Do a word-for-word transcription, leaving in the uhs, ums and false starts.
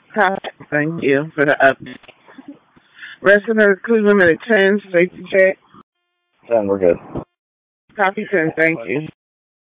Hi, thank you for the update. Rest of the crew limit at ten, safety check. ten, we're good. Copy ten, thank you.